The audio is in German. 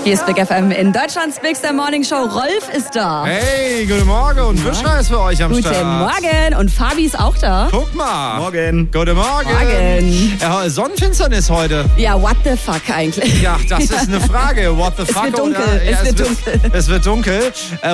Hier ist Big FM in Deutschlands Bigster Morning Show. Rolf ist da. Hey, guten Morgen und Wischer ist für euch am Start. Guten Morgen und Fabi ist auch da. Guck mal. Morgen. Guten Morgen. Morgen. Ja, Sonnenfinsternis heute. Ja, what the fuck eigentlich? Ja, das ist eine Frage. What the fuck? Es wird dunkel. Oder, ja, es wird dunkel. Es wird dunkel.